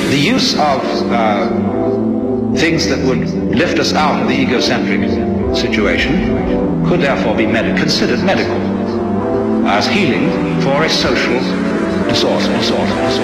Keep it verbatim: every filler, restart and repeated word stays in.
The use of uh, things that would lift us out of the egocentric situation could therefore be med- considered medical as healing for a social disorder. disorder, disorder.